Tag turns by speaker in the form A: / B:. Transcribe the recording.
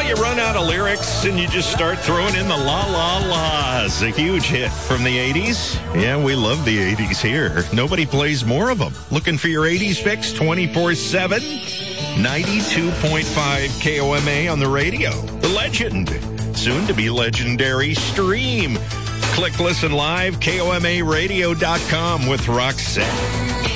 A: you run out of lyrics and you just start throwing in the La La La's, a huge hit from the 80s. Yeah, we love the 80s here. Nobody plays more of them. Looking for your 80s fix 24/7? 92.5 KOMA on the radio. The legend, soon to be legendary stream. Click listen live, KOMAradio.com with Roxette.